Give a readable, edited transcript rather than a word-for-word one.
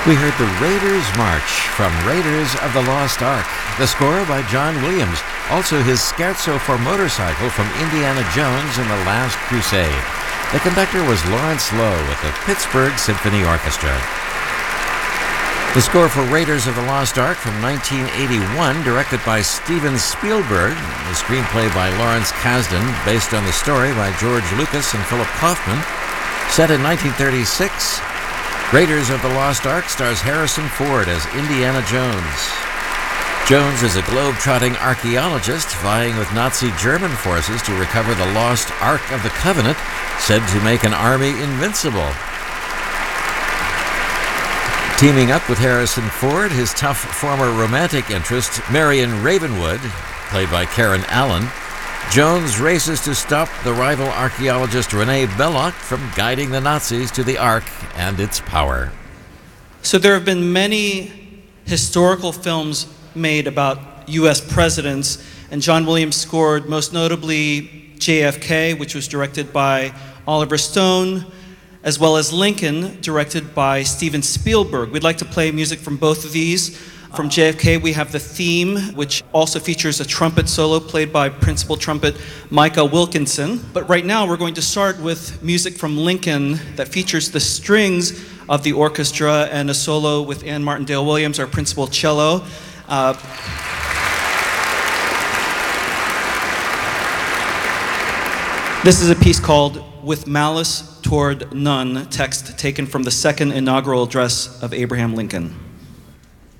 We heard the Raiders March from Raiders of the Lost Ark, the score by John Williams, also his Scherzo for Motorcycle from Indiana Jones and the Last Crusade. The conductor was Lawrence Lowe with the Pittsburgh Symphony Orchestra. The score for Raiders of the Lost Ark from 1981, directed by Steven Spielberg, the screenplay by Lawrence Kasdan, based on the story by George Lucas and Philip Kaufman, set in 1936. Raiders of the Lost Ark stars Harrison Ford as Indiana Jones. Jones is a globe-trotting archaeologist vying with Nazi German forces to recover the lost Ark of the Covenant, said to make an army invincible. Teaming up with Harrison Ford, his tough former romantic interest, Marion Ravenwood, played by Karen Allen, Jones races to stop the rival archaeologist René Belloc from guiding the Nazis to the Ark and its power. So there have been many historical films made about U.S. presidents, and John Williams scored most notably JFK, which was directed by Oliver Stone, as well as Lincoln, directed by Steven Spielberg. We'd like to play music from both of these. From JFK, we have the theme, which also features a trumpet solo played by principal trumpet Micah Wilkinson. But right now, we're going to start with music from Lincoln that features the strings of the orchestra and a solo with Ann Martindale Williams, our principal cello. This is a piece called With Malice Toward None, text taken from the second inaugural address of Abraham Lincoln.